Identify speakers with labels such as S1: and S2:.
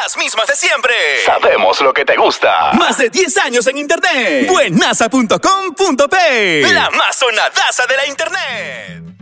S1: las mismas de siempre.
S2: Sabemos lo que te gusta.
S1: Más de 10 años en internet. Buenaza.com.pe. La más sonadaza de la internet.